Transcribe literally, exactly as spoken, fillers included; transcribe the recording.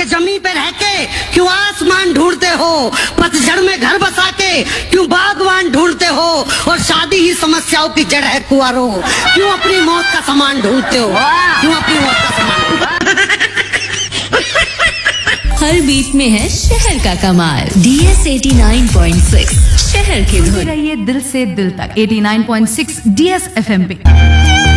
कि जमीन पे रह के क्यों आसमान ढूंढते हो, पतझड़ में घर बसा के क्यों बागवान ढूंढते हो, और शादी ही समस्याओं की जड़ है कुंवारों, क्यों अपनी मौत का सामान ढूंढते हो, क्यों अपनी मौत का सामान। हर बीट में है शहर का कमाल। D S eighty nine point six शहर की धुन। रहिए दिल से दिल तक eighty nine point six D S F M पे।